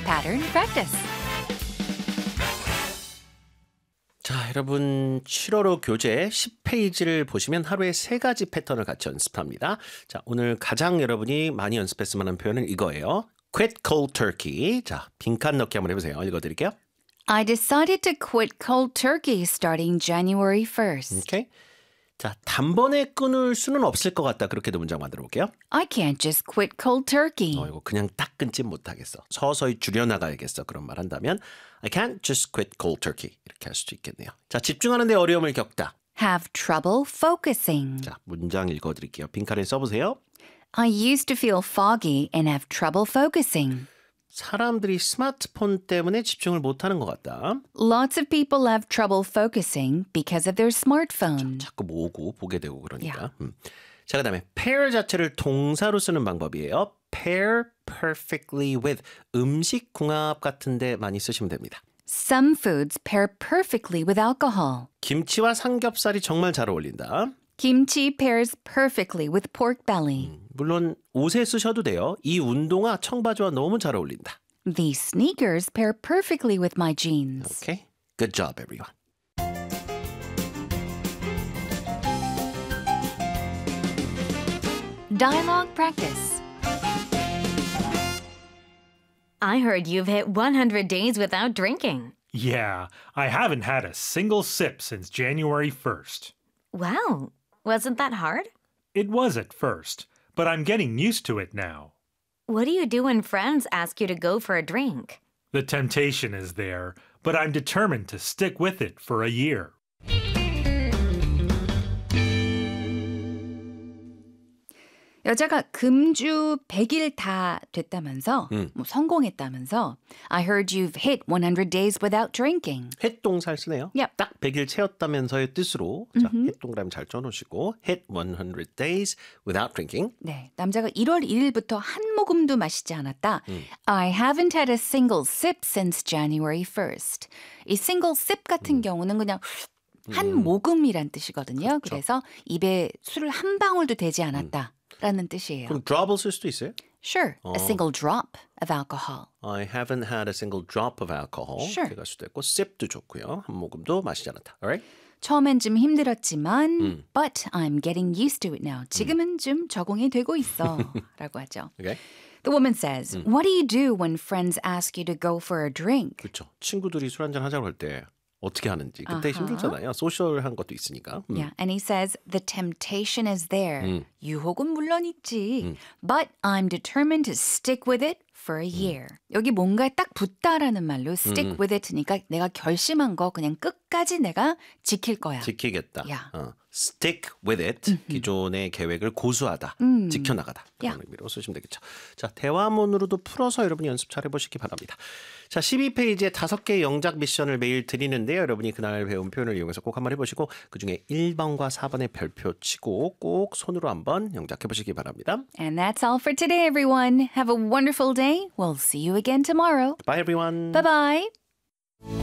Pattern practice. 자, 여러분 7월호 교재 10페이지를 보시면 하루에 3가지 패턴을 같이 연습합니다. 자, 오늘 가장 여러분이 많이 연습했을 만한 표현은 이거예요. Quit cold turkey. 자, 빈칸 넣기 한번 해보세요. 읽어드릴게요. I decided to quit cold turkey starting January 1st. 오케이. 자, 단번에 끊을 수는 없을 것 같다. 그렇게도 문장 만들어 볼게요. I can't just quit cold turkey. 이거 그냥 딱 끊지 못하겠어. 서서히 줄여나가야겠어. 그런 말 한다면 I can't just quit cold turkey. 이렇게 할 수도 있겠네요. 자, 집중하는 데 어려움을 겪다. Have trouble focusing. 자, 문장 읽어드릴게요. 빈칸에 써보세요. I used to feel foggy and have trouble focusing. 사람들이 스마트폰 때문에 집중을 못하는 것 같다. Lots of people have trouble focusing because of their smartphone. 자꾸 모으고 보게 되고 그러니까. 자, 그 다음에 pair 자체를 동사로 쓰는 방법이에요. pair perfectly with. 음식 궁합 같은데 많이 쓰시면 됩니다. Some foods pair perfectly with alcohol. 김치와 삼겹살이 정말 잘 어울린다. Kimchi pairs perfectly with pork belly. 물론 옷에 쓰셔도 돼요. 이 운동화 청바지와 너무 잘 어울린다. These sneakers pair perfectly with my jeans. Okay? Good job, everyone. Dialogue practice. I heard you've hit 100 days without drinking. Yeah, I haven't had a single sip since January 1st. Wow, wasn't that hard? It was at first, but I'm getting used to it now. What do you do when friends ask you to go for a drink? The temptation is there, but I'm determined to stick with it for a year. 여자가 금주 100일 다 됐다면서 뭐 성공했다면서 I heard you've hit 100 days without drinking. hit 동사를 쓰네요. Yep. 딱 100일 채웠다면서의 뜻으로 자, hit 동그라미 잘 써놓으시고 hit 100 days without drinking. 네, 남자가 1월 1일부터 한 모금도 마시지 않았다. I haven't had a single sip since January 1st. 이 single sip 같은 경우는 그냥 한 모금이란 뜻이거든요. 그렇죠. 그래서 입에 술을 한 방울도 되지 않았다. 라는 뜻이에요. 그럼 drop을 쓸 수도 있어요? Sure, a single drop of alcohol. I haven't had a single drop of alcohol. Sure. 이렇게 갈 수도 있고 sip도 좋고요. 한 모금도 마시지 않았다. Alright? 처음엔 좀 힘들었지만 but I'm getting used to it now. 지금은 좀 적응이 되고 있어. 라고 하죠. Okay? The woman says, what do you do when friends ask you to go for a drink? 그렇죠. 친구들이 술 한잔 하자고 할 때 어떻게 하는지 그때 힘들잖아요. 소셜한 것도 있으니까. Yeah, and he says, the temptation is there. 유혹은 물론 있지. But I'm determined to stick with it for a year. 여기 뭔가에 딱 붙다라는 말로 stick with it니까 내가 결심한 거 그냥 끝까지 내가 지킬 거야. 지키겠다. Yeah. Stick with it. 기존의 계획을 고수하다. 지켜나가다. 그런 의미로 쓰시면 되겠죠. 자, 대화문으로도 풀어서 여러분이 연습 잘 해보시기 바랍니다. 자, 12페이지에 5개의 영작 미션을 매일 드리는데요. 여러분이 그날 배운 표현을 이용해서 꼭 한번 해보시고 그중에 1번과 4번의 별표 치고 꼭 손으로 한번 영작해 보시기 바랍니다. And that's all for today, everyone. Have a wonderful day. We'll see you again tomorrow. Bye, everyone. Bye-bye.